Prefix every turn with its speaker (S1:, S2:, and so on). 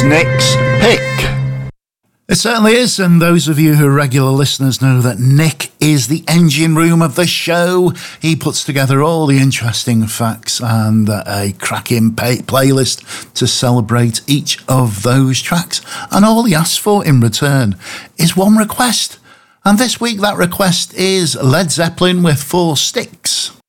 S1: It's Nick's Pick. It certainly is, and those of you who are regular listeners know that Nick is the engine room of the show. He puts together all the interesting facts and a cracking playlist to celebrate each of those tracks. And all he asks for in return is one request. And this week that request is Led Zeppelin with 4 Sticks.